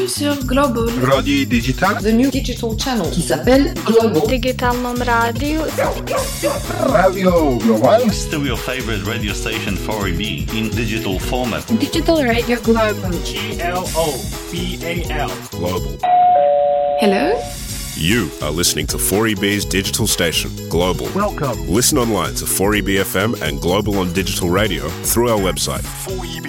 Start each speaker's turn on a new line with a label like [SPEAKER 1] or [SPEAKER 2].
[SPEAKER 1] Sur Global.
[SPEAKER 2] Radio Digital.
[SPEAKER 3] The new digital channel qui s'appelle Global.
[SPEAKER 4] Digitalnom radio.
[SPEAKER 2] Radio Global.
[SPEAKER 5] Still your favorite radio station 4EB in digital format.
[SPEAKER 4] Digital Radio Global.
[SPEAKER 6] GLOBAL.
[SPEAKER 7] Global.
[SPEAKER 1] Hello?
[SPEAKER 7] You are listening to 4EB's digital station, Global.
[SPEAKER 2] Welcome.
[SPEAKER 7] Listen online to 4EB FM and Global on digital radio through our website.
[SPEAKER 6] 4EB.